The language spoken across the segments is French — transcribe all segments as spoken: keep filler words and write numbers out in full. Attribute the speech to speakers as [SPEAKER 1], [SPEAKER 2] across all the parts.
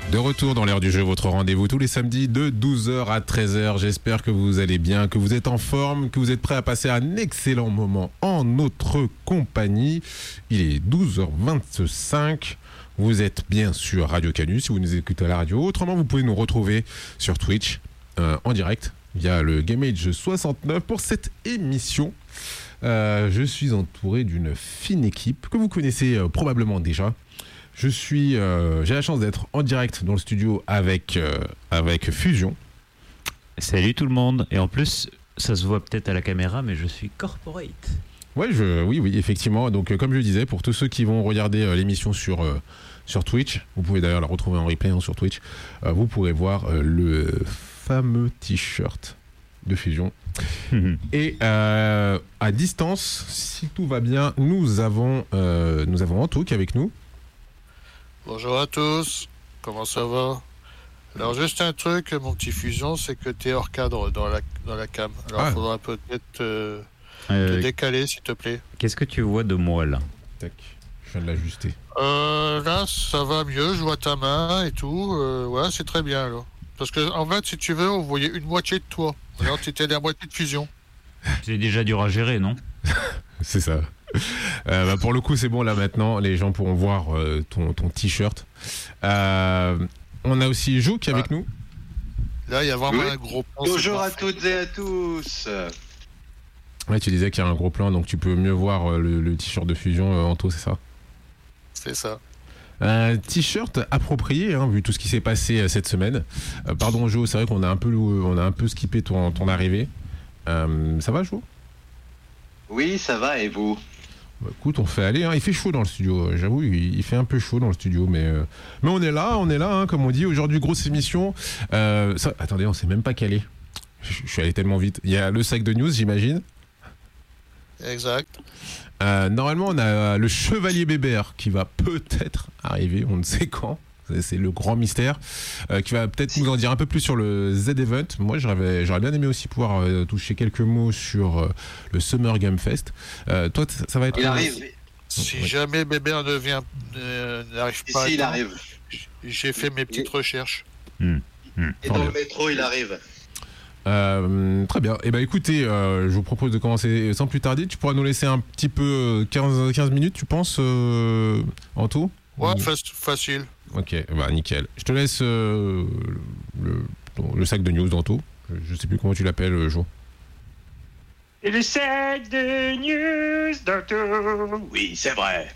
[SPEAKER 1] De retour dans l'heure du jeu, votre rendez-vous tous les samedis de douze heures à treize heures. J'espère que vous allez bien, que vous êtes en forme, que vous êtes prêts à passer un excellent moment en notre compagnie. Il est douze heures vingt-cinq. Vous êtes bien sur Radio Canu si vous nous écoutez à la radio. Autrement, vous pouvez nous retrouver sur Twitch euh, en direct via le GameAge soixante-neuf pour cette émission. Euh, je suis entouré d'une fine équipe que vous connaissez euh, probablement déjà. Je suis, euh, j'ai la chance d'être en direct dans le studio avec, euh, avec Fusion.
[SPEAKER 2] Salut tout le monde. Et en plus, ça se voit peut-être à la caméra, mais je suis corporate.
[SPEAKER 1] Ouais, je, oui, oui, effectivement. Donc, euh, comme je le disais, pour tous ceux qui vont regarder euh, l'émission sur, euh, sur Twitch, vous pouvez d'ailleurs la retrouver en replay hein, sur Twitch, euh, vous pourrez voir euh, le fameux t-shirt de Fusion. Et euh, à distance, si tout va bien, nous avons, euh, nous avons Anto qui est avec nous.
[SPEAKER 3] Bonjour à tous, comment ça va? Alors juste un truc, mon petit Fusion, c'est que t'es hors cadre dans la, dans la cam. Alors il ah. faudra peut-être euh, euh, te décaler s'il te plaît.
[SPEAKER 2] Qu'est-ce que tu vois de moi là?
[SPEAKER 1] Tac, je viens de l'ajuster.
[SPEAKER 3] Euh, là ça va mieux, je vois ta main et tout, euh, ouais c'est très bien là. Parce que en fait si tu veux on voyait une moitié de toi, alors tu étais la moitié de Fusion.
[SPEAKER 2] C'est déjà dur à gérer non?
[SPEAKER 1] C'est ça. Euh, bah pour le coup c'est bon là maintenant les gens pourront voir euh, ton, ton t-shirt. Euh, on a aussi Jo qui est avec ah. nous.
[SPEAKER 3] Là il y a vraiment
[SPEAKER 4] oui.
[SPEAKER 3] un gros plan.
[SPEAKER 4] Bonjour à toutes et à tous.
[SPEAKER 1] Ouais tu disais qu'il y a un gros plan donc tu peux mieux voir euh, le, le t-shirt de Fusion euh, Anto, c'est ça?
[SPEAKER 3] C'est ça.
[SPEAKER 1] Un t-shirt approprié hein, vu tout ce qui s'est passé euh, cette semaine. Euh, pardon Jo, c'est vrai qu'on a un peu on a un peu skippé ton, ton arrivée. Euh, ça va Jo?
[SPEAKER 4] Oui ça va et vous?
[SPEAKER 1] Bah, écoute, on fait aller, hein. Il fait chaud dans le studio, j'avoue, il, il fait un peu chaud dans le studio, mais, euh, mais on est là, on est là, hein, comme on dit. Aujourd'hui, grosse émission. Euh, ça, attendez, on s'est même pas calé. Je, je suis allé tellement vite. Il y a le sac de news, j'imagine.
[SPEAKER 3] Exact.
[SPEAKER 1] Euh, normalement, on a le Chevalier Bébert qui va peut-être arriver, on ne sait quand. C'est le grand mystère, euh, qui va peut-être nous en dire un peu plus sur le Z-Event. Moi, j'aurais, j'aurais bien aimé aussi pouvoir euh, toucher quelques mots sur euh, le Summer Game Fest. Euh, toi, ça, ça va être...
[SPEAKER 4] Il arrive.
[SPEAKER 3] Si oui. jamais Bébert ne vient, euh, n'arrive pas...
[SPEAKER 4] Si, il
[SPEAKER 3] temps,
[SPEAKER 4] arrive.
[SPEAKER 3] J'ai fait mes petites et... recherches.
[SPEAKER 2] Mmh. Mmh.
[SPEAKER 4] Et dans le métro, il arrive.
[SPEAKER 1] Euh, très bien. Eh ben, écoutez, euh, je vous propose de commencer sans plus tarder. Tu pourras nous laisser un petit peu quinze, quinze minutes, tu penses, euh, en tout?
[SPEAKER 3] Ouais, mmh. facile.
[SPEAKER 1] Ok, bah nickel. Je te laisse euh, le, le sac de news d'Anto. Je sais plus comment tu l'appelles, Jo.
[SPEAKER 5] Et le sac de news d'Anto.
[SPEAKER 4] Oui, c'est vrai.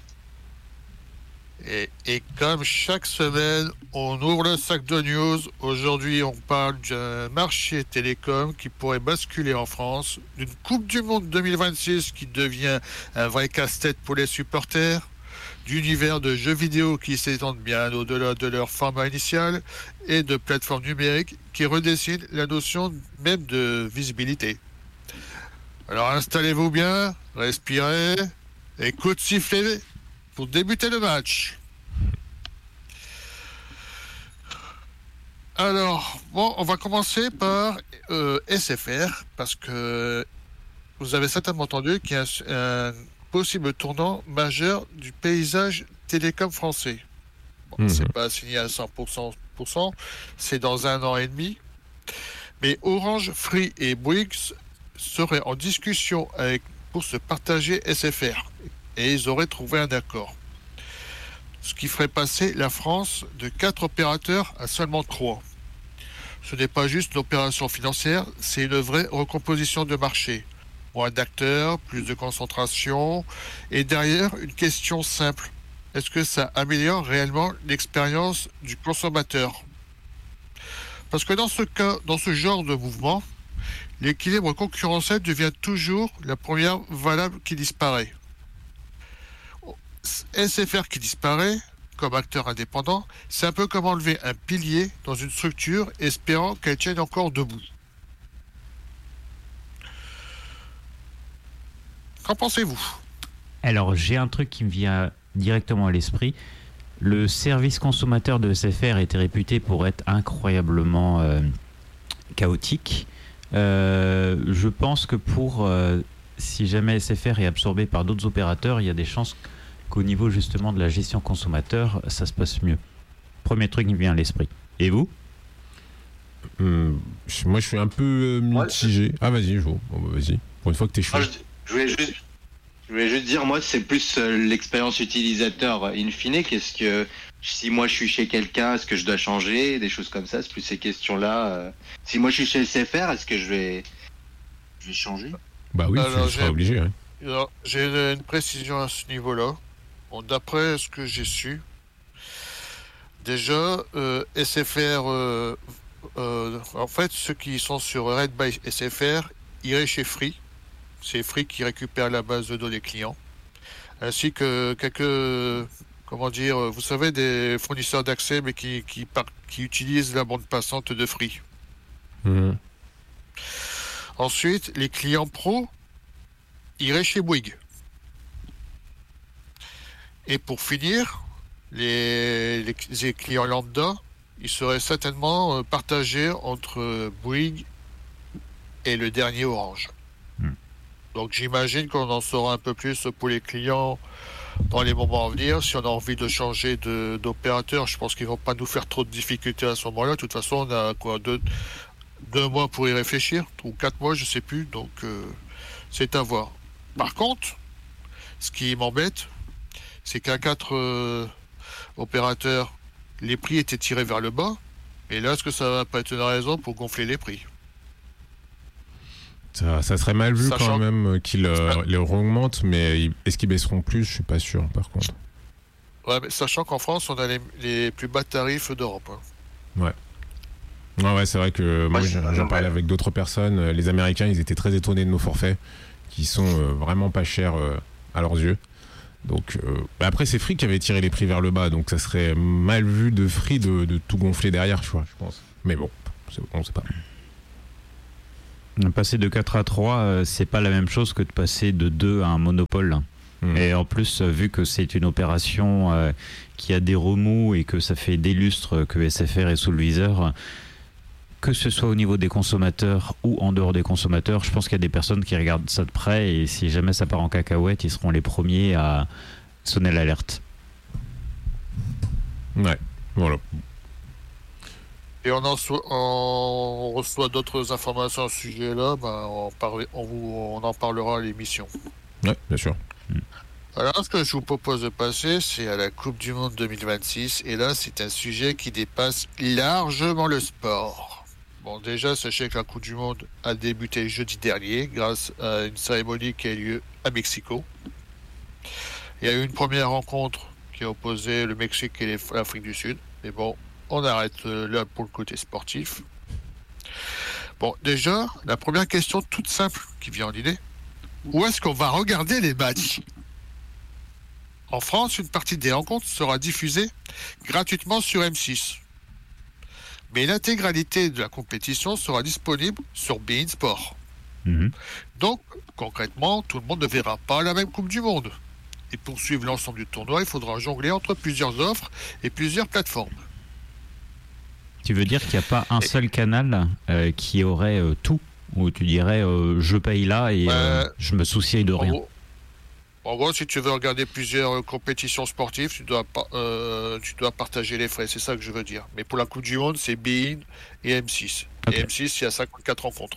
[SPEAKER 3] Et, et comme chaque semaine, on ouvre le sac de news. Aujourd'hui, on parle d'un marché télécom qui pourrait basculer en France, d'une Coupe du Monde deux mille vingt-six qui devient un vrai casse-tête pour les supporters, d'univers de jeux vidéo qui s'étendent bien au-delà de leur format initial et de plateformes numériques qui redessinent la notion même de visibilité. Alors installez-vous bien, respirez et coup de sifflet pour débuter le match. Alors, bon, on va commencer par euh, S F R parce que vous avez certainement entendu qu'il y a un, un possible tournant majeur du paysage télécom français. Bon, mmh. C'est pas signé à cent pour cent, c'est dans un an et demi. Mais Orange, Free et Bouygues seraient en discussion avec, pour se partager S F R. Et ils auraient trouvé un accord. Ce qui ferait passer la France de quatre opérateurs à seulement trois. Ce n'est pas juste une opération financière, c'est une vraie recomposition de marché. Moins d'acteurs, plus de concentration, et derrière, une question simple. Est-ce que ça améliore réellement l'expérience du consommateur? Parce que dans ce cas, dans ce genre de mouvement, l'équilibre concurrentiel devient toujours la première valable qui disparaît. S F R qui disparaît, comme acteur indépendant, c'est un peu comme enlever un pilier dans une structure espérant qu'elle tienne encore debout. Qu'en pensez-vous?
[SPEAKER 2] Alors, j'ai un truc qui me vient directement à l'esprit. Le service consommateur de S F R était réputé pour être incroyablement euh, chaotique. Euh, je pense que pour, euh, si jamais S F R est absorbé par d'autres opérateurs, il y a des chances qu'au niveau justement de la gestion consommateur, ça se passe mieux. premier truc qui me vient à l'esprit. Et vous ?
[SPEAKER 1] Hum, je- moi, je suis un peu euh, mitigé. Ah, vas-y, Jo. Bon, bah, vas-y. Pour une fois que t'es chaud.
[SPEAKER 4] Moi, je, je voulais juste, je voulais juste dire, moi, c'est plus euh, l'expérience utilisateur in fine. Qu'est-ce que, si moi je suis chez quelqu'un, est-ce que je dois changer, des choses comme ça. C'est plus ces questions-là. euh. Si moi je suis chez S F R, est-ce que je vais, je vais changer?
[SPEAKER 1] Bah oui,
[SPEAKER 3] Alors,
[SPEAKER 1] tu seras
[SPEAKER 3] j'ai-
[SPEAKER 1] obligé. hein.
[SPEAKER 3] Alors, j'ai une, une précision à ce niveau-là. Bon, d'après ce que j'ai su, déjà, euh, S F R, euh, euh, en fait, ceux qui sont sur Red by S F R iraient chez Free. C'est Free qui récupère la base de données clients, ainsi que quelques, comment dire, vous savez, des fournisseurs d'accès, mais qui, qui, par- qui utilisent la bande passante de Free.
[SPEAKER 1] Mhm.
[SPEAKER 3] Ensuite, les clients pro iraient chez Bouygues. Et pour finir, les, les, les clients lambda, ils seraient certainement euh, partagés entre Bouygues et le dernier Orange.
[SPEAKER 2] Hmm.
[SPEAKER 3] Donc j'imagine qu'on en saura un peu plus pour les clients dans les moments à venir. Si on a envie de changer de- d'opérateur, je pense qu'ils vont pas nous faire trop de difficultés à ce moment-là. De toute façon, on a quoi, deux, deux mois pour y réfléchir, ou quatre mois, je sais plus. Donc euh, c'est à voir. Par contre, ce qui m'embête, c'est qu'à quatre euh, opérateurs, les prix étaient tirés vers le bas. Et là, est-ce que ça va pas être une raison pour gonfler les prix?
[SPEAKER 1] Ça, ça serait mal vu
[SPEAKER 3] Sachant-
[SPEAKER 1] quand même qu'ils euh, les augmentent, mais ils- est-ce qu'ils baisseront plus? Je suis pas sûr, par contre.
[SPEAKER 3] Ouais, mais sachant qu'en France, on a les, les plus bas tarifs d'Europe. hein.
[SPEAKER 1] Ouais, ouais, c'est vrai que moi,
[SPEAKER 4] Ouais,
[SPEAKER 1] j'en
[SPEAKER 4] c'est-
[SPEAKER 1] j'en parlais avec d'autres personnes. euh, Les Américains, ils étaient très étonnés de nos forfaits, qui sont euh, vraiment pas chers euh, à leurs yeux. Donc, euh, bah après, c'est Free qui avait tiré les prix vers le bas, donc ça serait mal vu de Free de, de tout gonfler derrière, tu vois, je pense. Mais bon, c'est- on sait pas.
[SPEAKER 2] Passer de quatre à trois, euh, c'est pas la même chose que de passer de deux à un monopole.
[SPEAKER 1] Hmm.
[SPEAKER 2] Et en plus, euh, vu que c'est une opération euh, qui a des remous et que ça fait des lustres que S F R est sous le viseur, que ce soit au niveau des consommateurs ou en dehors des consommateurs, je pense qu'il y a des personnes qui regardent ça de près et si jamais ça part en cacahuète, ils seront les premiers à sonner l'alerte.
[SPEAKER 1] Ouais, voilà.
[SPEAKER 3] Et on, en so- on reçoit d'autres informations à ce sujet-là, ben, on, parle- on, vous, on en parlera à l'émission.
[SPEAKER 1] Ouais, bien sûr.
[SPEAKER 3] Alors, ce que je vous propose de passer, c'est à la Coupe du Monde deux mille vingt-six. Et là, c'est un sujet qui dépasse largement le sport. Bon, déjà, sachez que la Coupe du Monde a débuté jeudi dernier grâce à une cérémonie qui a eu lieu à Mexico. Il y a eu une première rencontre qui a opposé le Mexique et les- l'Afrique du Sud. Mais bon, on arrête euh, là pour le côté sportif. Bon, déjà, la première question toute simple qui vient en idée. Où est-ce qu'on va regarder les matchs? En France, une partie des rencontres sera diffusée gratuitement sur M six. Mais l'intégralité de la compétition sera disponible sur beIN Sport.
[SPEAKER 2] Mhm.
[SPEAKER 3] Donc, concrètement, tout le monde ne verra pas la même Coupe du Monde. Et pour suivre l'ensemble du tournoi, il faudra jongler entre plusieurs offres et plusieurs plateformes.
[SPEAKER 2] Tu veux dire qu'il n'y a pas un seul canal euh, qui aurait euh, tout, où tu dirais euh, je paye là et euh,
[SPEAKER 3] Ouais.
[SPEAKER 2] je me soucie de
[SPEAKER 3] En
[SPEAKER 2] rien.
[SPEAKER 3] gros, en gros, si tu veux regarder plusieurs euh, compétitions sportives, tu dois, pas- euh, tu dois partager les frais, c'est ça que je veux dire. Mais pour la Coupe du Monde, c'est beIN et M six.
[SPEAKER 2] Ok.
[SPEAKER 3] Et M six, il y a cinquante-quatre rencontres.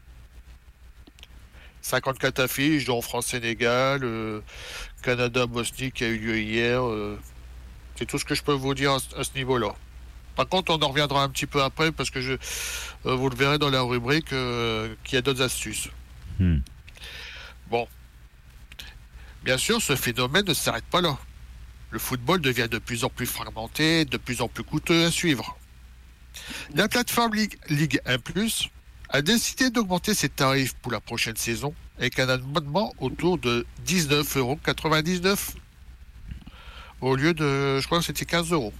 [SPEAKER 3] cinquante-quatre affiches, dont France-Sénégal, euh, Canada-Bosnie qui a eu lieu hier. euh, c'est tout ce que je peux vous dire à, ce- à ce niveau-là. Par contre, on en reviendra un petit peu après parce que je, euh, vous le verrez dans la rubrique euh, qu'il y a d'autres astuces.
[SPEAKER 2] Hmm.
[SPEAKER 3] Bon. Bien sûr, ce phénomène ne s'arrête pas là. Le football devient de plus en plus fragmenté, de plus en plus coûteux à suivre. La plateforme Ligue, Ligue un plus a décidé d'augmenter ses tarifs pour la prochaine saison avec un abonnement autour de dix-neuf euros quatre-vingt-dix-neuf au lieu de, je crois que c'était quinze euros.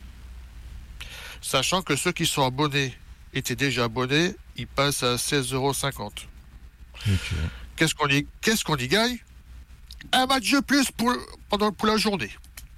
[SPEAKER 3] Sachant que ceux qui sont abonnés étaient déjà abonnés, ils passent à seize euros cinquante.
[SPEAKER 1] Ok.
[SPEAKER 3] Qu'est-ce qu'on y, qu'est-ce qu'on y gagne? Un match de plus pour, pendant, pour la journée.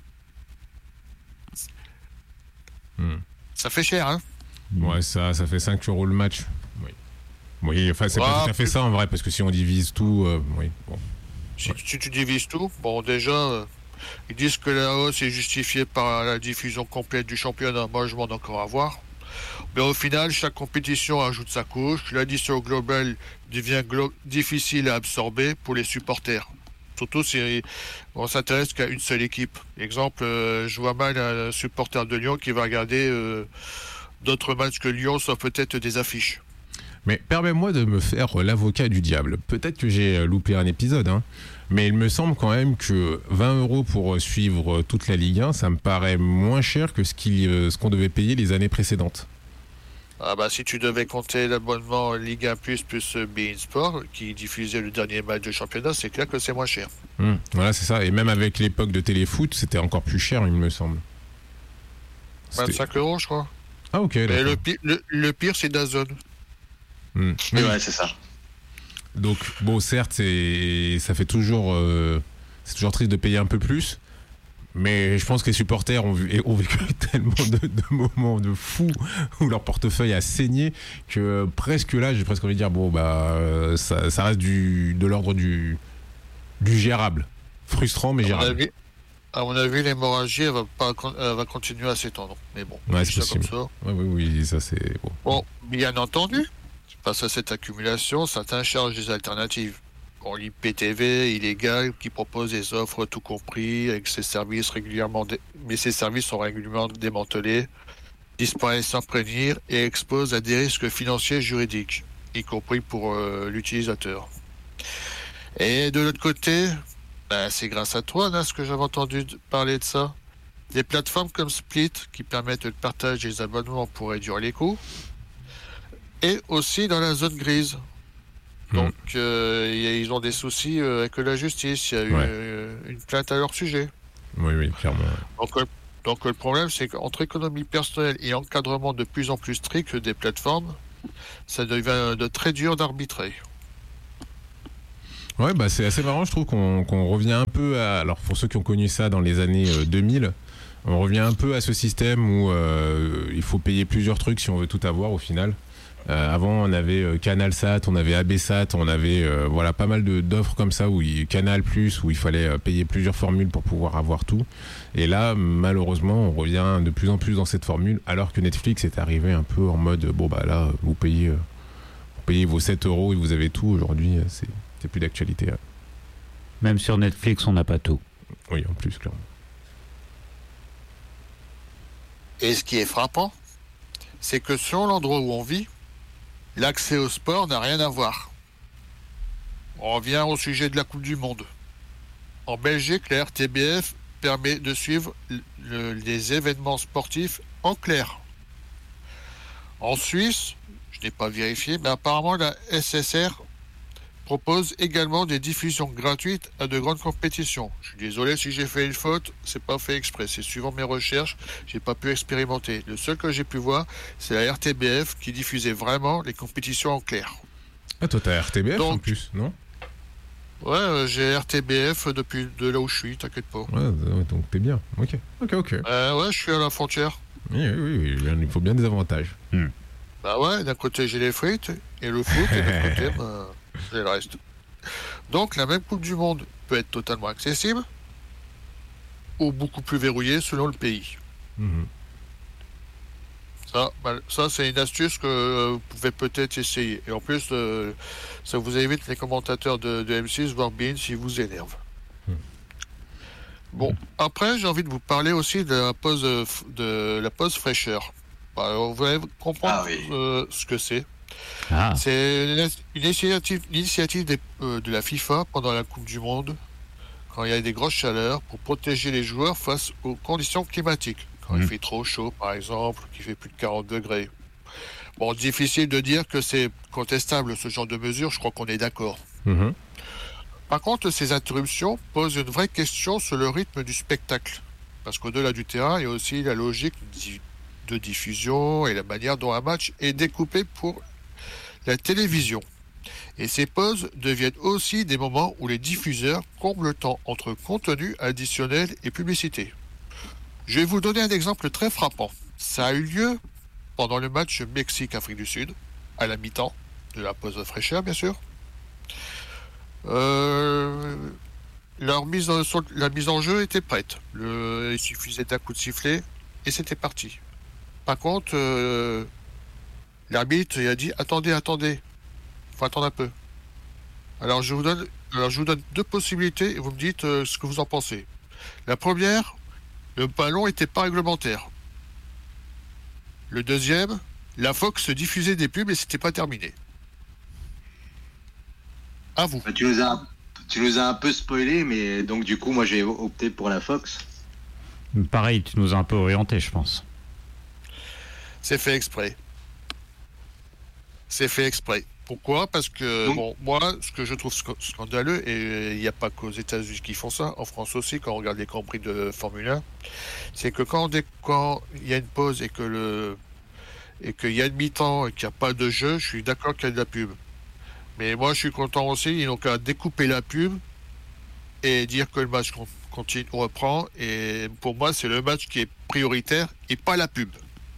[SPEAKER 1] Hmm.
[SPEAKER 3] Ça fait cher, hein?
[SPEAKER 1] Ouais, ça, ça fait cinq euros le match. Oui. Oui, enfin, c'est pas
[SPEAKER 3] Ouais,
[SPEAKER 1] tout à fait
[SPEAKER 3] plus-
[SPEAKER 1] ça en vrai, parce que si on divise tout, euh, oui, bon.
[SPEAKER 3] Si,
[SPEAKER 1] Ouais.
[SPEAKER 3] si tu divises tout, bon, déjà, euh, Ils disent que la hausse est justifiée par la diffusion complète du championnat. Moi, je m'en ai encore à voir. Mais au final, chaque compétition ajoute sa couche. L'addition globale devient glo- difficile à absorber pour les supporters. Surtout si on s'intéresse qu'à une seule équipe. Exemple, euh, je vois mal un supporter de Lyon qui va regarder euh, d'autres matchs que Lyon, sauf peut-être des affiches.
[SPEAKER 1] Mais permets-moi de me faire l'avocat du diable. Peut-être que j'ai loupé un épisode, hein, mais il me semble quand même que vingt euros pour suivre toute la Ligue un, ça me paraît moins cher que ce, qu'il, ce qu'on devait payer les années précédentes.
[SPEAKER 3] Ah bah si tu devais compter l'abonnement Ligue un plus plus beIN Sport qui diffusait le dernier match de championnat, c'est clair que c'est moins cher.
[SPEAKER 1] Mmh, voilà, c'est ça. Et même avec l'époque de Téléfoot, c'était encore plus cher, il me semble. C'était...
[SPEAKER 3] vingt-cinq euros, je crois.
[SPEAKER 1] Ah ok.
[SPEAKER 3] Mais le pire, le, le pire c'est DAZN.
[SPEAKER 1] Mmh.
[SPEAKER 4] Oui, ouais, c'est ça.
[SPEAKER 1] Donc bon, certes, c'est... ça fait toujours, euh... c'est toujours triste de payer un peu plus. Mais je pense que les supporters ont, vu, ont vécu tellement de, de moments de fous où leur portefeuille a saigné que presque là, j'ai presque envie de dire bon bah ça, ça reste du, de l'ordre du, du gérable, frustrant mais gérable. À mon avis,
[SPEAKER 3] à mon avis l'hémorragie elle va pas, elle va continuer à s'étendre. Mais bon,
[SPEAKER 1] ouais, c'est possible.
[SPEAKER 3] Ça comme ça.
[SPEAKER 1] Ouais, oui, oui, ça c'est bon.
[SPEAKER 3] Bon, bien entendu, face à cette accumulation, certains cherchent des alternatives. Bon, l'I P T V illégal qui propose des offres tout compris avec ses services régulièrement dé... mais ces services sont régulièrement démantelés, disparaissent sans prévenir et exposent à des risques financiers et juridiques, y compris pour euh, l'utilisateur. Et de l'autre côté, ben, c'est grâce à toi, Nas, que j'avais entendu parler de ça. Des plateformes comme Split qui permettent le partage des abonnements pour réduire les coûts, et aussi dans la zone grise. Donc, euh, ils ont des soucis euh, avec la justice. Il y a eu
[SPEAKER 1] ouais.
[SPEAKER 3] euh, une plainte à leur sujet.
[SPEAKER 1] Oui, oui, clairement.
[SPEAKER 3] Donc, euh, donc le problème, c'est qu'entre économie personnelle et encadrement de plus en plus strict des plateformes, ça devient de très dur d'arbitrer.
[SPEAKER 1] Ouais, bah c'est assez marrant, je trouve qu'on, qu'on revient un peu à... Alors, pour ceux qui ont connu ça dans les années euh, deux mille, on revient un peu à ce système où euh, il faut payer plusieurs trucs si on veut tout avoir au final. Euh, avant on avait euh, CanalSat, on avait ABSat, on avait euh, voilà pas mal de, d'offres comme ça où il, Canal Plus où il fallait euh, payer plusieurs formules pour pouvoir avoir tout. Et là malheureusement on revient de plus en plus dans cette formule alors que Netflix est arrivé un peu en mode bon bah là vous payez, euh, vous payez vos sept euros et vous avez tout. Aujourd'hui c'est, c'est plus d'actualité. Ouais.
[SPEAKER 2] Même sur Netflix on n'a pas tout.
[SPEAKER 1] Oui en plus clairement.
[SPEAKER 3] Et ce qui est frappant, c'est que selon l'endroit où on vit, l'accès au sport n'a rien à voir. On revient au sujet de la Coupe du Monde. En Belgique, la R T B F permet de suivre le, les événements sportifs en clair. En Suisse, je n'ai pas vérifié, mais apparemment la S S R propose également des diffusions gratuites à de grandes compétitions. Je suis désolé si j'ai fait une faute, c'est pas fait exprès, c'est suivant mes recherches, j'ai pas pu expérimenter. Le seul que j'ai pu voir, c'est la R T B F qui diffusait vraiment les compétitions en clair.
[SPEAKER 1] Ah toi t'as R T B F
[SPEAKER 3] donc,
[SPEAKER 1] en plus, non?
[SPEAKER 3] Ouais, euh, j'ai R T B F depuis de là où je suis, t'inquiète pas.
[SPEAKER 1] Ouais, donc t'es bien, ok. Ok, ok.
[SPEAKER 3] Euh, ouais, je suis à la frontière.
[SPEAKER 1] Oui, oui, oui, oui. Il faut bien des avantages. Hmm.
[SPEAKER 3] Bah ouais, d'un côté j'ai les frites et le foot, et de l'autre côté, bah, j'ai le reste. Donc la même Coupe du Monde peut être totalement accessible ou beaucoup plus verrouillée selon le pays.
[SPEAKER 1] Mmh.
[SPEAKER 3] Ça, bah, ça c'est une astuce que euh, vous pouvez peut-être essayer. Et en plus, euh, ça vous évite les commentateurs de, de M six, voire beIN, s'ils vous énervent. Mmh. Bon, après j'ai envie de vous parler aussi de la pause, de la pause fraîcheur. Bah, vous allez comprendre ah, oui. euh, ce que c'est. Ah. C'est une, une initiative, une initiative des, euh, de la FIFA pendant la Coupe du Monde, quand il y a des grosses chaleurs, pour protéger les joueurs face aux conditions climatiques. Quand mmh. il fait trop chaud, par exemple, qu'il fait plus de quarante degrés. Bon, difficile de dire que c'est contestable, ce genre de mesure, je crois qu'on est d'accord. Mmh. Par contre, ces interruptions posent une vraie question sur le rythme du spectacle. Parce qu'au-delà du terrain, il y a aussi la logique de diffusion et la manière dont un match est découpé pour la télévision. Et ces pauses deviennent aussi des moments où les diffuseurs comblent le temps entre contenu additionnel et publicité. Je vais vous donner un exemple très frappant. Ça a eu lieu pendant le match Mexique-Afrique du Sud, à la mi-temps de la pause de fraîcheur, bien sûr. Euh, leur mise en, sur- la mise en jeu était prête. Le, il suffisait d'un coup de sifflet et c'était parti. Par contre, euh, l'arbitre il a dit attendez, attendez, faut attendre un peu. Alors je vous donne, alors je vous donne deux possibilités et vous me dites euh, ce que vous en pensez. La première, le ballon était pas réglementaire. Le deuxième, la Fox diffusait des pubs et c'était pas terminé. À vous.
[SPEAKER 4] Bah, tu nous as, tu nous as un peu spoilé, mais donc du coup, moi j'ai opté pour la Fox.
[SPEAKER 2] Pareil, tu nous as un peu orienté, je pense.
[SPEAKER 3] C'est fait exprès. C'est fait exprès. Pourquoi? Parce que,
[SPEAKER 4] Donc-
[SPEAKER 3] bon, moi, ce que je trouve sc- scandaleux, et il n'y a pas qu'aux États-Unis qui font ça, en France aussi, quand on regarde les Grands Prix de Formule un, c'est que quand on dé- quand il y a une pause et que le et qu'il y a une mi-temps et qu'il n'y a pas de jeu, je suis d'accord qu'il y a de la pub. Mais moi, je suis content aussi, ils n'ont qu'à découper la pub et dire que le match con- continue, reprend. Et pour moi, c'est le match qui est prioritaire et pas la pub.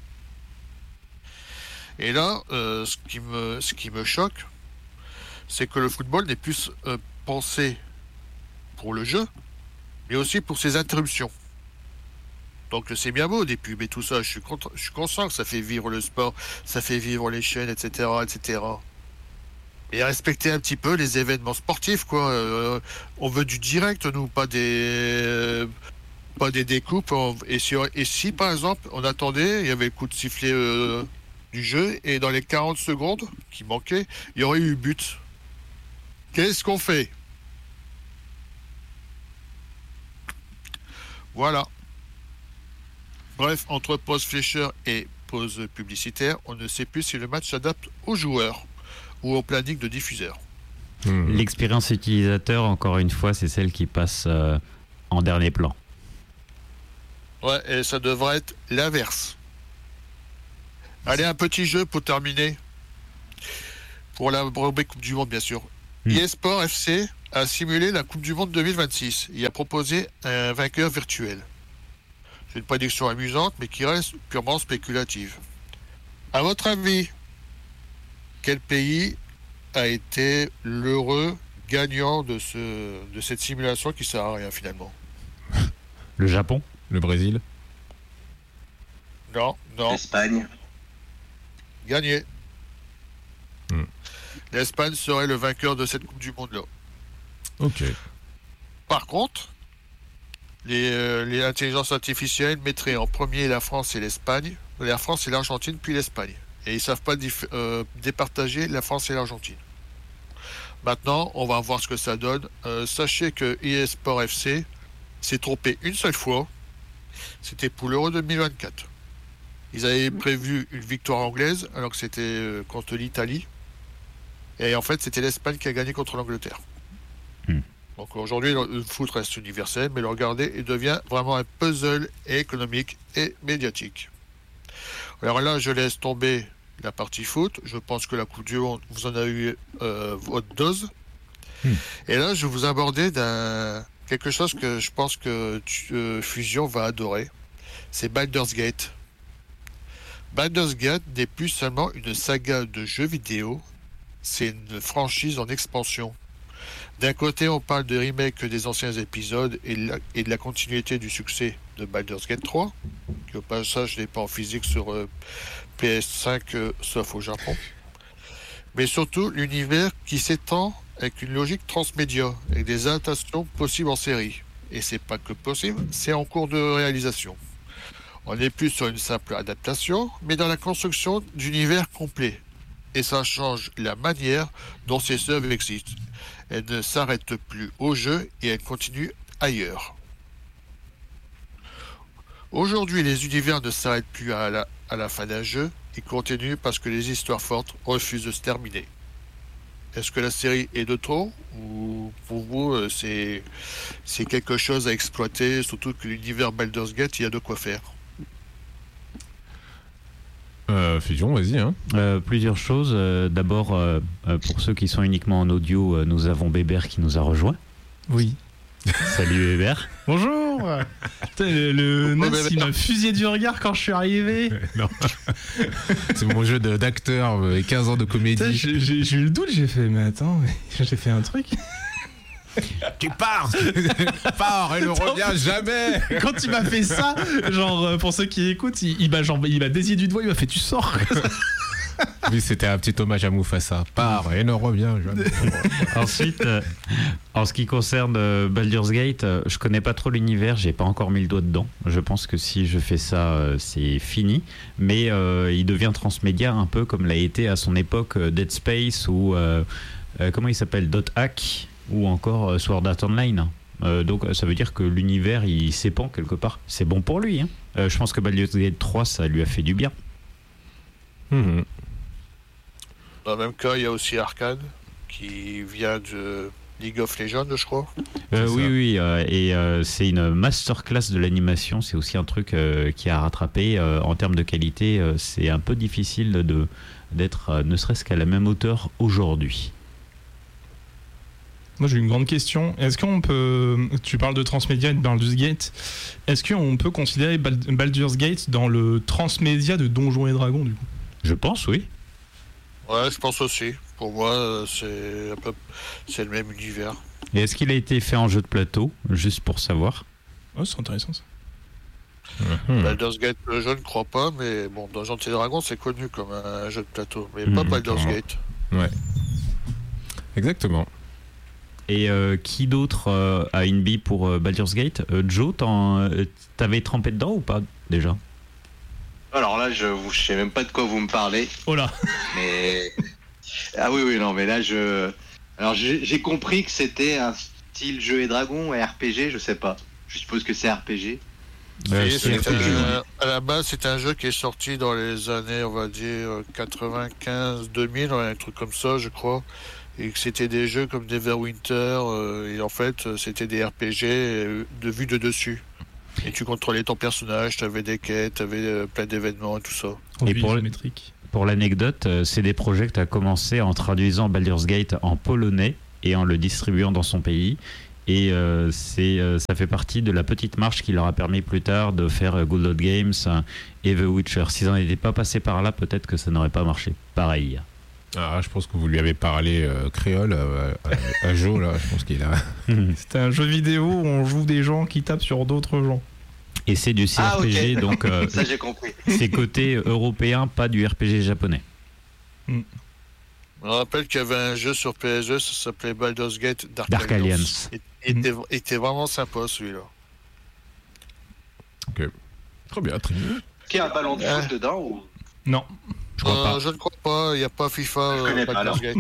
[SPEAKER 3] Et là, euh, ce qui me, ce qui me choque, c'est que le football n'est plus euh, pensé pour le jeu, mais aussi pour ses interruptions. Donc c'est bien beau des pubs et tout ça, je suis, content, je suis conscient que ça fait vivre le sport, ça fait vivre les chaînes, et cetera, et cetera. Et respecter un petit peu les événements sportifs, quoi. Euh, on veut du direct, nous, pas des, euh, pas des découpes. On- et, si, et si, par exemple, on attendait, il y avait le coup de sifflet euh, du jeu, et dans les quarante secondes qui manquaient, il y aurait eu but. Qu'est-ce qu'on fait? Voilà. Bref, entre pause flécheur et pause publicitaire, on ne sait plus si le match s'adapte aux joueurs ou au planning de diffuseur.
[SPEAKER 1] Hmm.
[SPEAKER 2] L'expérience utilisateur, encore une fois, c'est celle qui passe euh, en dernier plan.
[SPEAKER 3] Ouais, et ça devrait être l'inverse. Allez, un petit jeu pour terminer. Pour la rubrique Coupe du Monde, bien sûr.
[SPEAKER 2] Hmm.
[SPEAKER 3] eSport F C a simulé la Coupe du Monde deux mille vingt-six. Il a proposé un vainqueur virtuel. C'est une prédiction amusante, mais qui reste purement spéculative. À votre avis, quel pays a été l'heureux gagnant de, ce, de cette simulation qui sert à rien finalement?
[SPEAKER 2] Le Japon?
[SPEAKER 1] Le Brésil.
[SPEAKER 3] Non, non,
[SPEAKER 4] L'Espagne.
[SPEAKER 3] gagné.
[SPEAKER 1] Hmm.
[SPEAKER 3] L'Espagne serait le vainqueur de cette Coupe du Monde-là.
[SPEAKER 1] Ok.
[SPEAKER 3] Par contre, les, euh, les intelligences artificielles mettraient en premier la France et l'Espagne, la France et l'Argentine, puis l'Espagne. Et ils ne savent pas dif- euh, départager la France et l'Argentine. Maintenant, on va voir ce que ça donne. Euh, sachez que eSport F C s'est trompé une seule fois. C'était pour l'Euro deux mille vingt-quatre. Ils avaient prévu une victoire anglaise alors que c'était euh, contre l'Italie. Et en fait, c'était l'Espagne qui a gagné contre l'Angleterre.
[SPEAKER 2] Hmm.
[SPEAKER 3] Donc aujourd'hui, le le foot reste universel, mais le regarder, il devient vraiment un puzzle économique et médiatique. Alors là, je laisse tomber la partie foot. Je pense que la Coupe du Monde, vous en avez eu euh, votre dose.
[SPEAKER 1] Hmm.
[SPEAKER 3] Et là, je vais vous aborder d'un quelque chose que je pense que tu- euh, Fusion va adorer. C'est Baldur's Gate. Baldur's Gate n'est plus seulement une saga de jeux vidéo, c'est une franchise en expansion. D'un côté, on parle de remake des anciens épisodes et de la, et de la continuité du succès de Baldur's Gate trois, qui au passage n'est pas en physique sur euh, P S cinq, euh, sauf au Japon. Mais surtout, l'univers qui s'étend avec une logique transmédia, avec des adaptations possibles en série. Et c'est pas que possible, c'est en cours de réalisation. On n'est plus sur une simple adaptation, mais dans la construction d'univers complet. Et ça change la manière dont ces œuvres existent. Elles ne s'arrêtent plus au jeu et elles continuent ailleurs. Aujourd'hui, les univers ne s'arrêtent plus à la, à la fin d'un jeu, ils continuent parce que les histoires fortes refusent de se terminer. Est-ce que la série est de trop ou pour vous euh, c'est c'est quelque chose à exploiter, surtout que l'univers Baldur's Gate, il y a de quoi faire?
[SPEAKER 1] Euh, Fusion, vas-y. Hein.
[SPEAKER 2] Euh, plusieurs choses. Euh, D'abord, euh, euh, pour ceux qui sont uniquement en audio, euh, nous avons Bébert qui nous a rejoint.
[SPEAKER 6] Oui.
[SPEAKER 2] Salut Bébert.
[SPEAKER 6] Bonjour. Putain, le le
[SPEAKER 3] Bonjour,
[SPEAKER 6] Nas, il
[SPEAKER 3] Bébert.
[SPEAKER 6] m'a fusillé du regard quand je suis arrivé.
[SPEAKER 1] Non. C'est mon jeu de- d'acteur, euh, quinze ans de
[SPEAKER 6] Putain,
[SPEAKER 1] comédie.
[SPEAKER 6] j'ai j'ai- j'ai eu le doute, j'ai fait, mais attends, mais j'ai fait un truc.
[SPEAKER 1] Tu pars, pars et ne reviens jamais.
[SPEAKER 6] Quand il m'a fait ça, genre euh, pour ceux qui écoutent, il, il m'a genre, il m'a désigné du doigt, il m'a fait tu sors.
[SPEAKER 1] Oui, c'était un petit hommage à Mufasa. Pars et ne reviens jamais.
[SPEAKER 2] Ensuite, euh, en ce qui concerne euh, Baldur's Gate, euh, je connais pas trop l'univers, j'ai pas encore mis le doigt dedans. Je pense que si je fais ça, euh, c'est fini. Mais euh, il devient transmédia un peu comme l'a été à son époque euh, Dead Space ou euh, euh, comment il s'appelle, Dot Hack ou encore euh, Sword Art Online. Euh, donc ça veut dire que l'univers il s'épand quelque part. C'est bon pour lui. Hein. Euh, je pense que Baldur's Gate trois, ça lui a fait du bien.
[SPEAKER 1] Mmh.
[SPEAKER 3] Dans le même cas, il y a aussi Arcane, qui vient de League of Legends, je crois.
[SPEAKER 2] Euh,
[SPEAKER 1] C'est
[SPEAKER 2] oui,
[SPEAKER 1] ça.
[SPEAKER 2] oui, euh, et euh, c'est une masterclass de l'animation. C'est aussi un truc euh, qui a rattrapé euh, en termes de qualité. Euh, c'est un peu difficile de, d'être euh, ne serait-ce qu'à la même hauteur aujourd'hui.
[SPEAKER 6] Moi j'ai une grande question. Est-ce qu'on peut, tu parles de Transmédia et de Baldur's Gate, est-ce qu'on peut considérer Bald- Baldur's Gate dans le Transmédia de Donjons et Dragons du coup?
[SPEAKER 2] Je pense, oui.
[SPEAKER 3] Ouais, je pense aussi. Pour moi, euh, c'est un peu, c'est le même univers.
[SPEAKER 2] Et est-ce qu'il a été fait en jeu de plateau, juste pour savoir?
[SPEAKER 6] Oh, c'est intéressant ça.
[SPEAKER 1] Mmh.
[SPEAKER 3] Baldur's Gate, euh, je ne crois pas, mais bon, Donjons et Dragons, c'est connu comme un jeu de plateau, mais
[SPEAKER 2] Mmh,
[SPEAKER 3] pas Baldur's
[SPEAKER 1] non.
[SPEAKER 3] Gate.
[SPEAKER 1] Exactement.
[SPEAKER 2] Et euh, qui d'autre euh, a une bille pour euh, Baldur's Gate? euh, Joe, t'en, euh, t'avais trempé dedans ou pas déjà?
[SPEAKER 4] Alors là, je vous, je sais même pas de quoi vous me parlez,
[SPEAKER 6] Oh là.
[SPEAKER 4] mais ah oui, oui, non, mais là, je, alors j'ai j'ai compris que c'était un style jeu et dragon, R P G, je sais pas. Je suppose que c'est R P G.
[SPEAKER 2] Euh,
[SPEAKER 3] Et
[SPEAKER 2] c'est
[SPEAKER 3] c'est
[SPEAKER 2] R P G,
[SPEAKER 3] un- à la base, c'est un jeu qui est sorti dans les années, on va dire, quatre-vingt-quinze deux mille, un truc comme ça, je crois. Et que c'était des jeux comme Neverwinter, euh, et en fait, euh, c'était des R P G euh, de vue de dessus. Et tu contrôlais ton personnage, tu avais des quêtes, tu avais plein d'événements et tout ça.
[SPEAKER 2] Et pour le-
[SPEAKER 6] isométrique.
[SPEAKER 2] Pour l'anecdote, euh, c'est des projets que tu as commencé en traduisant Baldur's Gate en polonais et en le distribuant dans son pays. Et euh, c'est, euh, ça fait partie de la petite marche qui leur a permis plus tard de faire euh, Good Old Games euh, et The Witcher. S'ils n'en étaient pas passés par là, peut-être que ça n'aurait pas marché. Pareil.
[SPEAKER 1] Ah, je pense que vous lui avez parlé euh, créole euh, à, à Joe, là. Je pense qu'il a.
[SPEAKER 6] C'était un jeu vidéo où on joue des gens qui tapent sur d'autres gens.
[SPEAKER 2] Et c'est du C R P G,
[SPEAKER 4] Ah, ok.
[SPEAKER 2] donc euh,
[SPEAKER 4] Ça, j'ai compris.
[SPEAKER 2] c'est côté européen, pas du R P G japonais.
[SPEAKER 3] Je me rappelle qu'il y avait un jeu sur P S deux, ça s'appelait Baldur's Gate Dark,
[SPEAKER 2] Dark
[SPEAKER 3] Alliance.
[SPEAKER 2] Alliance.
[SPEAKER 3] Il il était, il était vraiment sympa celui-là.
[SPEAKER 1] Très bien, très bien.
[SPEAKER 4] Est-ce qu'il y a un ballon de foot dedans ou...
[SPEAKER 6] Non.
[SPEAKER 2] Je crois
[SPEAKER 3] Euh,
[SPEAKER 2] pas.
[SPEAKER 3] je ne crois pas, il n'y a pas FIFA
[SPEAKER 4] Je
[SPEAKER 3] euh,
[SPEAKER 4] connais pas,
[SPEAKER 3] Baldur's Gate.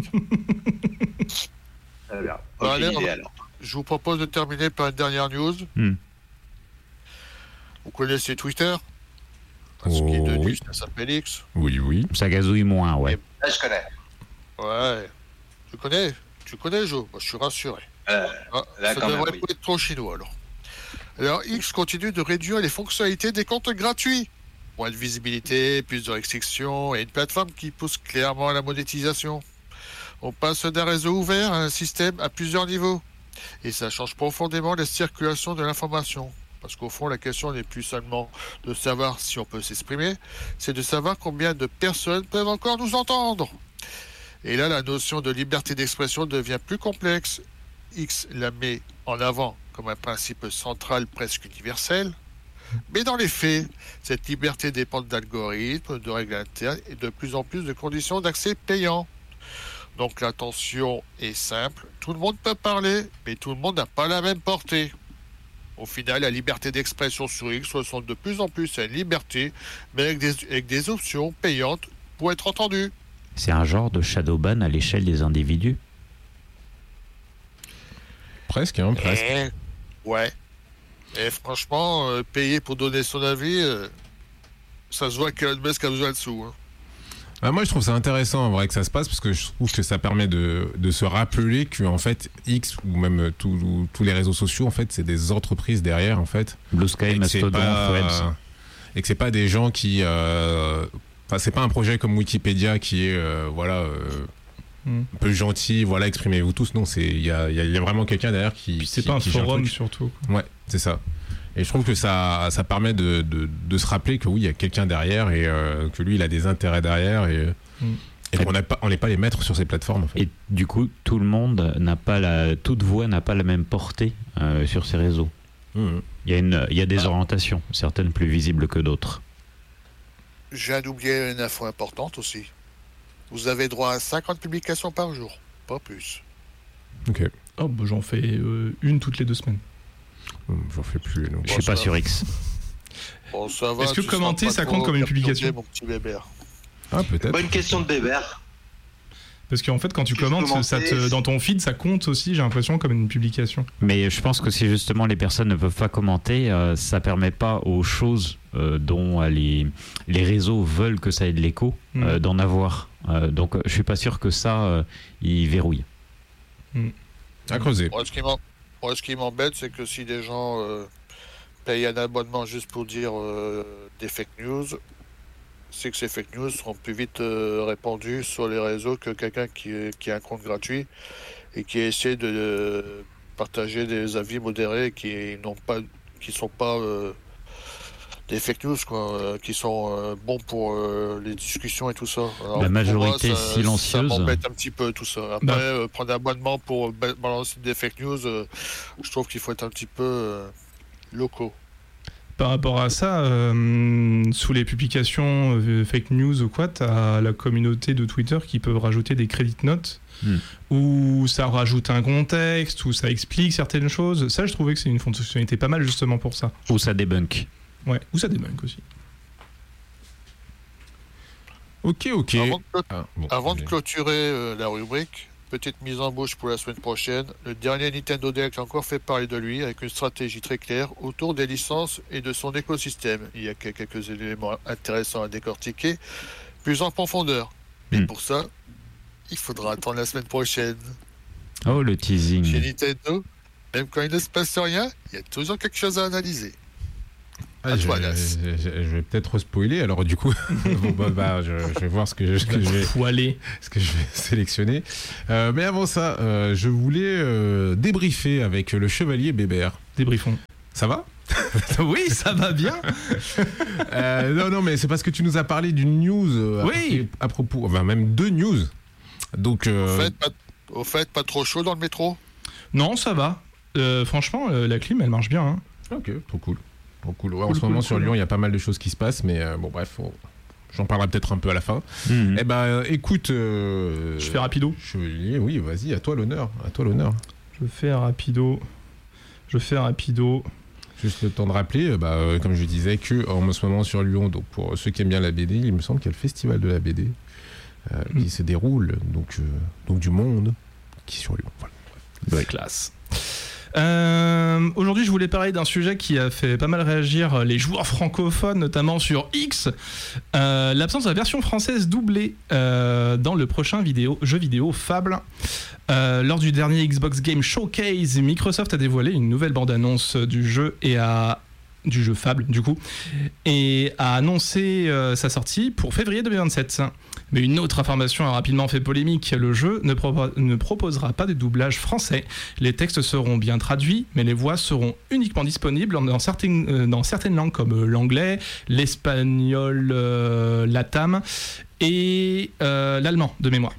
[SPEAKER 4] Très bien.
[SPEAKER 3] Bah,
[SPEAKER 4] Aucune
[SPEAKER 3] allez,
[SPEAKER 4] idée, alors.
[SPEAKER 3] Je vous propose de terminer par une dernière news.
[SPEAKER 2] Hmm.
[SPEAKER 3] Vous connaissez Twitter? Parce qu'il est
[SPEAKER 1] Oh,
[SPEAKER 3] devenu,
[SPEAKER 1] oui.
[SPEAKER 3] ça s'appelle X.
[SPEAKER 1] Oui, oui.
[SPEAKER 2] Ça gazouille moins, ouais.
[SPEAKER 4] Là, je connais.
[SPEAKER 3] Ouais. Tu connais? Tu connais, Joe? Moi, je suis rassuré.
[SPEAKER 4] Euh,
[SPEAKER 3] Ah,
[SPEAKER 4] Là,
[SPEAKER 3] ça
[SPEAKER 4] quand même,
[SPEAKER 3] devrait
[SPEAKER 4] oui.
[SPEAKER 3] pas être trop chinois, alors. Alors, X continue de réduire les fonctionnalités des comptes gratuits. Moins de visibilité, plus de restrictions et une plateforme qui pousse clairement à la monétisation. On passe d'un réseau ouvert à un système à plusieurs niveaux. Et ça change profondément la circulation de l'information. Parce qu'au fond, la question n'est plus seulement de savoir si on peut s'exprimer, c'est de savoir combien de personnes peuvent encore nous entendre. Et là, la notion de liberté d'expression devient plus complexe. X la met en avant comme un principe central presque universel. Mais dans les faits, cette liberté dépend d'algorithmes, de règles internes et de plus en plus de conditions d'accès payants. Donc l'intention est simple, tout le monde peut parler, mais tout le monde n'a pas la même portée. Au final, la liberté d'expression sur X ressemble de plus en plus à une liberté, mais avec des, avec des options payantes pour être entendu.
[SPEAKER 2] C'est un genre de shadowban à l'échelle des individus.
[SPEAKER 1] Presque, hein, presque.
[SPEAKER 3] Eh, ouais. Et franchement, euh, payer pour donner son avis, euh, ça se voit qu'Elon Musk a besoin de sous. Hein.
[SPEAKER 1] Ah, moi, je trouve ça intéressant en vrai que ça se passe parce que je trouve que ça permet de, de se rappeler que en fait X ou même tous tous les réseaux sociaux en fait c'est des entreprises derrière en fait.
[SPEAKER 2] Blue Sky,
[SPEAKER 1] Et que c'est
[SPEAKER 2] Mastodon,
[SPEAKER 1] pas-
[SPEAKER 2] Threads.
[SPEAKER 1] et que c'est pas des gens qui euh, enfin c'est pas un projet comme Wikipédia qui est euh, voilà euh,
[SPEAKER 6] Mm.
[SPEAKER 1] un peu gentil, voilà, exprimez-vous tous. Non, c'est il y a, il y a- il y a vraiment quelqu'un derrière qui
[SPEAKER 6] Puis c'est
[SPEAKER 1] qui-
[SPEAKER 6] pas un
[SPEAKER 1] qui gère le
[SPEAKER 6] forum
[SPEAKER 1] truc.
[SPEAKER 6] surtout. quoi.
[SPEAKER 1] Ouais, c'est ça. Et je trouve que ça, ça permet de, de, de se rappeler que oui, il y a quelqu'un derrière et euh, que lui, il a des intérêts derrière. Et,
[SPEAKER 6] Mm.
[SPEAKER 1] Et donc on n'est pas, on n'est pas les maîtres sur ces plateformes en fait.
[SPEAKER 2] Et du coup, tout le monde n'a pas la, toute voix n'a pas la même portée euh, sur ces réseaux.
[SPEAKER 1] Mmh.
[SPEAKER 2] Il y a une, il y a des orientations, certaines plus visibles que d'autres.
[SPEAKER 3] Je viens d'oublier une info importante aussi. Vous avez droit à cinquante publications par jour, pas plus.
[SPEAKER 1] Ok.
[SPEAKER 6] Oh, bah, j'en fais euh, une toutes les deux semaines.
[SPEAKER 1] J'en fais plus. Donc.
[SPEAKER 2] Je suis pas sur X.
[SPEAKER 3] Bon, ça va,
[SPEAKER 6] Est-ce que
[SPEAKER 3] tu
[SPEAKER 6] commenter,
[SPEAKER 3] seras pas
[SPEAKER 6] ça
[SPEAKER 3] trop
[SPEAKER 6] compte comme une
[SPEAKER 3] perturbé,
[SPEAKER 6] publication
[SPEAKER 3] mon petit bébert.
[SPEAKER 1] Ah peut-être.
[SPEAKER 4] Bonne question de Bébert.
[SPEAKER 6] Parce qu'en fait, quand tu
[SPEAKER 4] Qu'est-ce
[SPEAKER 6] commentes,
[SPEAKER 4] commenter
[SPEAKER 6] ça te, dans ton feed, ça compte aussi, j'ai l'impression, comme une publication.
[SPEAKER 2] Mais je pense que si justement les personnes ne peuvent pas commenter, euh, ça permet pas aux choses euh, dont euh, les, les réseaux veulent que ça ait de l'écho,
[SPEAKER 6] Mm.
[SPEAKER 2] euh, d'en avoir. Euh, donc euh, je suis pas sûr que ça, euh, ils verrouillent.
[SPEAKER 1] À creuser.
[SPEAKER 3] Moi, ce qui m'em- moi, ce qui m'embête, c'est que si des gens euh, payent un abonnement juste pour dire euh, des fake news, c'est que ces fake news seront plus vite euh, répandues sur les réseaux que quelqu'un qui, qui a un compte gratuit et qui essaie de euh, partager des avis modérés qui n'ont pas, qui sont pas euh, des fake news, quoi, euh, qui sont euh, bons pour euh, les discussions et tout ça. Alors,
[SPEAKER 2] La
[SPEAKER 3] pour
[SPEAKER 2] majorité
[SPEAKER 3] moi, ça-
[SPEAKER 2] silencieuse.
[SPEAKER 3] Ça m'embête un petit peu tout ça. Après,
[SPEAKER 6] Bah.
[SPEAKER 3] euh, prendre un abonnement pour ba- balancer des fake news, euh, je trouve qu'il faut être un petit peu euh, locaux.
[SPEAKER 6] Par rapport à ça, euh, sous les publications euh, fake news ou quoi, t'as la communauté de Twitter qui peut rajouter des credit notes
[SPEAKER 2] Hmm.
[SPEAKER 6] où ça rajoute un contexte, où ça explique certaines choses. Ça, je trouvais que c'est une fonctionnalité pas mal justement pour ça.
[SPEAKER 2] Ou ça débunk.
[SPEAKER 6] Ouais, ou ça débunk aussi.
[SPEAKER 1] Ok, ok.
[SPEAKER 3] Avant de, clo-
[SPEAKER 1] Ah, bon,
[SPEAKER 3] avant de
[SPEAKER 1] j'ai-
[SPEAKER 3] clôturer euh, la rubrique, petite mise en bouche pour la semaine prochaine. Le dernier Nintendo Direct a encore fait parler de lui avec une stratégie très claire autour des licences et de son écosystème. Il y a que- quelques éléments intéressants à décortiquer, plus en profondeur. Mais
[SPEAKER 2] Hmm.
[SPEAKER 3] pour ça, il faudra attendre la semaine prochaine.
[SPEAKER 2] Oh, le
[SPEAKER 3] Chez
[SPEAKER 2] teasing.
[SPEAKER 3] Nintendo, même quand il ne se passe rien, il y a toujours quelque chose à analyser.
[SPEAKER 1] Ah,
[SPEAKER 3] À
[SPEAKER 1] je,
[SPEAKER 3] toi, Nas.
[SPEAKER 1] je- je- je vais peut-être spoiler, alors du coup, bon, bah, bah, je, je vais voir ce que, je- ce que je vais,
[SPEAKER 6] Faut aller.
[SPEAKER 1] ce que je vais sélectionner. Euh, mais avant ça, euh, je voulais euh, débriefer avec le chevalier Bébert.
[SPEAKER 6] Débriefons.
[SPEAKER 1] Ça va?
[SPEAKER 6] Oui, ça va bien.
[SPEAKER 1] Euh, Non, non, mais c'est parce que tu nous as parlé d'une news euh, à,
[SPEAKER 6] Oui.
[SPEAKER 1] à propos, enfin même deux news. Donc, euh,
[SPEAKER 3] Au, fait, pas, au fait, pas trop chaud dans le métro?
[SPEAKER 6] Non, ça va. Euh, franchement, euh, la clim, elle marche bien. Hein.
[SPEAKER 1] ok, trop cool. Trop cool. Ouais, en
[SPEAKER 6] Cool,
[SPEAKER 1] ce moment,
[SPEAKER 6] cool,
[SPEAKER 1] sur
[SPEAKER 6] cool.
[SPEAKER 1] Lyon, il y a pas mal de choses qui se passent, mais euh, bon, bref, on- j'en parlerai peut-être un peu à la fin.
[SPEAKER 2] Mhm.
[SPEAKER 1] Eh ben, euh, écoute. euh,
[SPEAKER 6] Je fais rapido.
[SPEAKER 1] Chevalier, oui, vas-y, à toi l'honneur. À toi l'honneur.
[SPEAKER 6] Je fais rapido. Je fais rapido.
[SPEAKER 1] Juste le temps de rappeler, euh, bah, euh, comme je disais, que en ce moment sur Lyon, donc pour ceux qui aiment bien la B D, il me semble qu'il y a le festival de la B D euh, qui
[SPEAKER 6] Mm.
[SPEAKER 1] se déroule, donc, euh, donc du monde qui est sur Lyon. Voilà.
[SPEAKER 6] Ouais, classe. Euh, Aujourd'hui, je voulais parler d'un sujet qui a fait pas mal réagir les joueurs francophones, notamment sur X. Euh, L'absence de la version française doublée euh, dans le prochain vidéo, jeu vidéo Fable. Euh, lors du dernier Xbox Game Showcase, Microsoft a dévoilé une nouvelle bande-annonce du jeu et a du jeu Fable du coup et a annoncé euh, sa sortie pour février deux mille vingt-sept. Mais une autre information a rapidement fait polémique, le jeu ne, propo- ne proposera pas de doublage français. Les textes seront bien traduits, mais les voix seront uniquement disponibles dans certaines, euh, dans certaines langues comme euh, l'anglais, l'espagnol, euh, latam et euh, l'allemand de mémoire.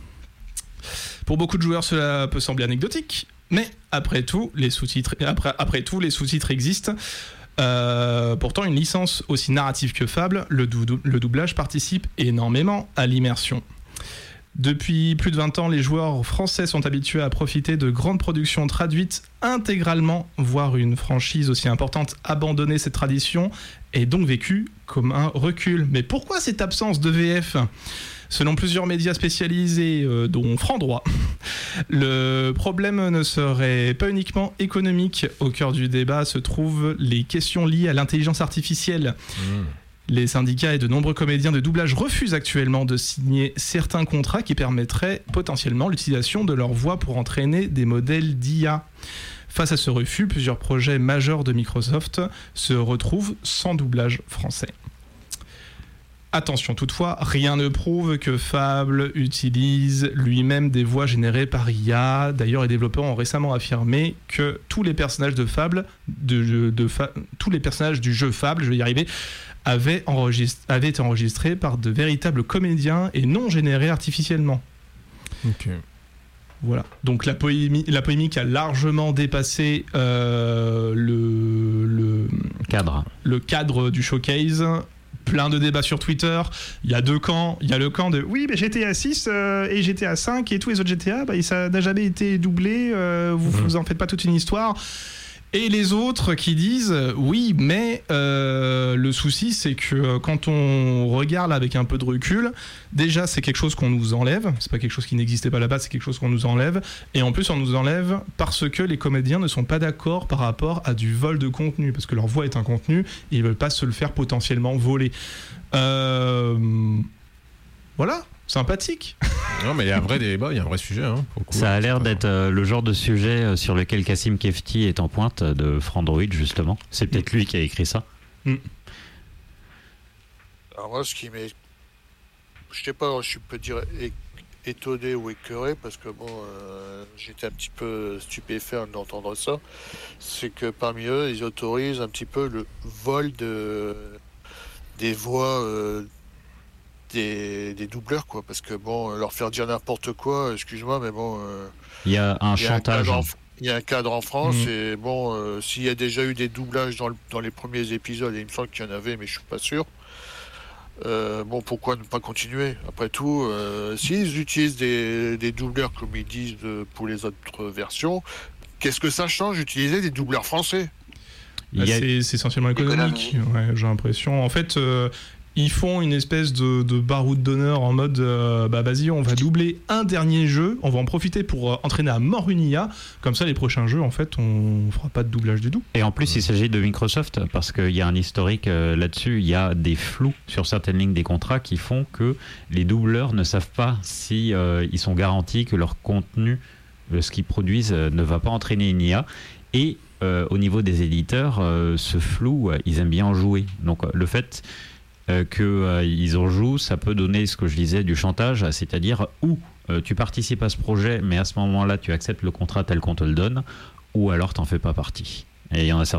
[SPEAKER 6] Pour beaucoup de joueurs, cela peut sembler anecdotique, mais après tout, les sous-titres, après, après tout, les sous-titres existent. Euh, pourtant, une licence aussi narrative que Fable, le, dou- le doublage participe énormément à l'immersion. Depuis plus de vingt ans, les joueurs français sont habitués à profiter de grandes productions traduites intégralement, voir une franchise aussi importante abandonner cette tradition est donc vécue comme un recul. Mais pourquoi cette absence de V F ? Selon plusieurs médias spécialisés, euh, dont Frandroit, le problème ne serait pas uniquement économique. Au cœur du débat se trouvent les questions liées à l'intelligence artificielle. Les syndicats et de nombreux comédiens de doublage refusent actuellement de signer certains contrats qui permettraient potentiellement l'utilisation de leur voix pour entraîner des modèles d'I A. Face à ce refus, plusieurs projets majeurs de Microsoft se retrouvent sans doublage français. Attention toutefois, rien ne prouve que Fable utilise lui-même des voix générées par I A. D'ailleurs, les développeurs ont récemment affirmé que tous les personnages de Fable, de, de, de Fa- tous les personnages du jeu Fable, je vais y arriver, avait, enregistré, avait été enregistré par de véritables comédiens et non générés artificiellement.
[SPEAKER 1] Ok.
[SPEAKER 6] Voilà. Donc la polémique, la polémique a largement dépassé euh, le, le
[SPEAKER 2] Cadre.
[SPEAKER 6] le cadre du showcase. Plein de débats sur Twitter. Il y a deux camps. Il y a le camp de oui, mais G T A six euh, et G T A cinq et tous les autres G T A, bah, ça n'a jamais été doublé. Euh, vous,
[SPEAKER 1] Mmh.
[SPEAKER 6] vous en faites pas toute une histoire. Et les autres qui disent oui, mais euh, le souci c'est que quand on regarde avec un peu de recul, déjà c'est quelque chose qu'on nous enlève, c'est pas quelque chose qui n'existait pas là-bas, c'est quelque chose qu'on nous enlève, et en plus on nous enlève parce que les comédiens ne sont pas d'accord par rapport à du vol de contenu, parce que leur voix est un contenu et ils veulent pas se le faire potentiellement voler. Euh... Voilà, sympathique.
[SPEAKER 1] Non, mais il y a un vrai débat, il y a un vrai sujet. Hein, pour le coup.
[SPEAKER 2] Ça a l'air d'être euh, le genre de sujet euh, sur lequel Kassim Kefti est en pointe euh, de Frandroid, justement. C'est peut-être lui qui a écrit ça.
[SPEAKER 3] Alors moi, ce qui m'est... Je sais pas, je peux dire é- étonné ou écœuré, parce que bon, euh, j'étais un petit peu stupéfait d'entendre ça, c'est que parmi eux, ils autorisent un petit peu le vol de... des voix euh, des... des doubleurs, quoi. Parce que bon, leur faire dire n'importe quoi, excuse-moi, mais bon... euh,
[SPEAKER 2] Il y a un
[SPEAKER 3] il y a un
[SPEAKER 2] chantage.
[SPEAKER 3] cadre en, il y a un cadre en France,
[SPEAKER 6] Mhm.
[SPEAKER 3] et bon, euh, s'il y a déjà eu des doublages dans, le- dans les premiers épisodes, et il me semble qu'il y en avait, mais je suis pas sûr. Euh, bon, pourquoi ne pas continuer? Après tout, euh, s'ils utilisent des, des doubleurs comme ils disent euh, pour les autres versions, qu'est-ce que ça change d'utiliser des doubleurs français?
[SPEAKER 2] Il y a-
[SPEAKER 6] C'est, c'est essentiellement économique, ouais, j'ai l'impression. En fait, euh, ils font une espèce de, de baroud d'honneur en mode euh, bah vas-y, on va doubler un dernier jeu, on va en profiter pour euh, entraîner à mort une I A. Comme ça, les prochains jeux, en fait, on fera pas de doublage du tout.
[SPEAKER 2] Et en plus, il s'agit de Microsoft, parce qu'il y a un historique euh, là-dessus. Il y a des flous sur certaines lignes des contrats qui font que les doubleurs ne savent pas si euh, ils sont garantis que leur contenu, euh, ce qu'ils produisent, euh, ne va pas entraîner une I A. Et euh, au niveau des éditeurs, euh, ce flou, euh, ils aiment bien en jouer. Donc euh, le fait euh, qu'ils en jouent, ça peut donner ce que je disais du chantage, c'est-à-dire où euh, tu participes à ce projet, mais à ce moment-là, tu acceptes le contrat tel qu'on te le donne, ou alors t'en fais pas partie. Et il y en a certains